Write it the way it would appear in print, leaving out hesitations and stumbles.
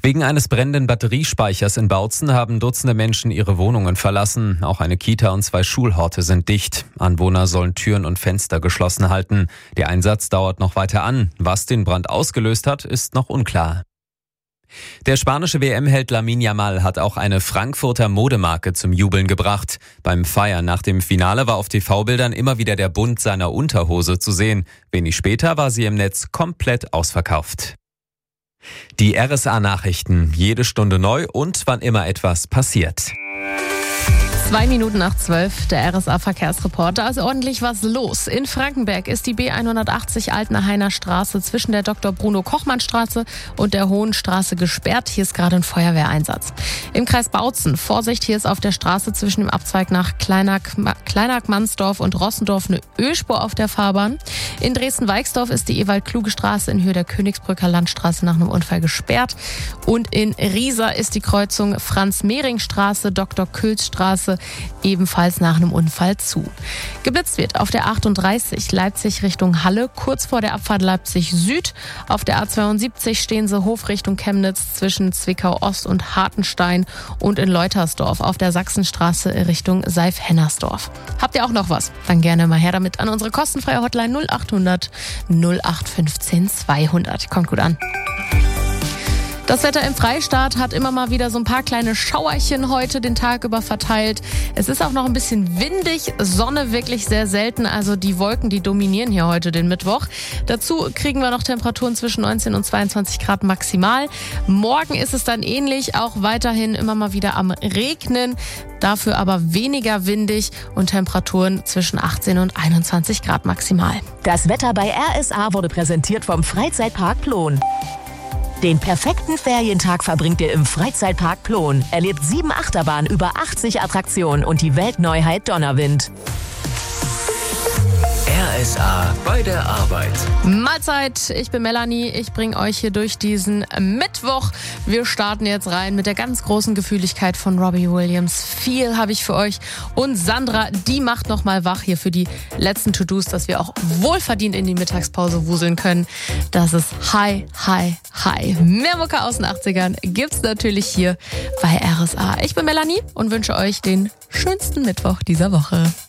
Wegen eines brennenden Batteriespeichers in Bautzen haben Dutzende Menschen ihre Wohnungen verlassen. Auch eine Kita und 2 Schulhorte sind dicht. Anwohner sollen Türen und Fenster geschlossen halten. Der Einsatz dauert noch weiter an. Was den Brand ausgelöst hat, ist noch unklar. Der spanische WM-Held Lamine Yamal hat auch eine Frankfurter Modemarke zum Jubeln gebracht. Beim Feiern nach dem Finale war auf TV-Bildern immer wieder der Bund seiner Unterhose zu sehen. Wenig später war sie im Netz komplett ausverkauft. Die RSA-Nachrichten, jede Stunde neu und wann immer etwas passiert. 12:02, der RSA-Verkehrsreport. Da ist ordentlich was los. In Frankenberg ist die B180 Altener Straße zwischen der Dr.-Bruno-Kochmann-Straße und der Hohenstraße gesperrt. Hier ist gerade ein Feuerwehreinsatz. Im Kreis Bautzen, Vorsicht, hier ist auf der Straße zwischen dem Abzweig nach Kleinagmansdorf und Rossendorf eine Ölspur auf der Fahrbahn. In Dresden-Weixdorf ist die Ewald-Kluge-Straße in Höhe der Königsbrücker Landstraße nach einem Unfall gesperrt. Und in Riesa ist die Kreuzung Franz-Mehring-Straße, Dr.-Külz-Straße ebenfalls nach einem Unfall zu. Geblitzt wird auf der 38 Leipzig Richtung Halle, kurz vor der Abfahrt Leipzig Süd. Auf der A72 Steensehof Richtung Chemnitz zwischen Zwickau Ost und Hartenstein und in Leutersdorf auf der Sachsenstraße Richtung Seif-Hennersdorf. Habt ihr auch noch was? Dann gerne mal her damit an unsere kostenfreie Hotline 0800 0815 200. Kommt gut an. Das Wetter im Freistaat hat immer mal wieder so ein paar kleine Schauerchen heute den Tag über verteilt. Es ist auch noch ein bisschen windig, Sonne wirklich sehr selten, also die Wolken, die dominieren hier heute den Mittwoch. Dazu kriegen wir noch Temperaturen zwischen 19 und 22 Grad maximal. Morgen ist es dann ähnlich, auch weiterhin immer mal wieder am Regnen, dafür aber weniger windig und Temperaturen zwischen 18 und 21 Grad maximal. Das Wetter bei RSA wurde präsentiert vom Freizeitpark Plon. Den perfekten Ferientag verbringt ihr im Freizeitpark Plon. Erlebt 7 Achterbahnen, über 80 Attraktionen und die Weltneuheit Donnerwind. RSA bei der Arbeit. Mahlzeit, ich bin Melanie, ich bringe euch hier durch diesen Mittwoch. Wir starten jetzt rein mit der ganz großen Gefühligkeit von Robbie Williams. Viel habe ich für euch und Sandra, die macht nochmal wach hier für die letzten To-Dos, dass wir auch wohlverdient in die Mittagspause wuseln können. Das ist Hi, Hi, Hi. Mehr Mucke aus den 80ern gibt's natürlich hier bei RSA. Ich bin Melanie und wünsche euch den schönsten Mittwoch dieser Woche.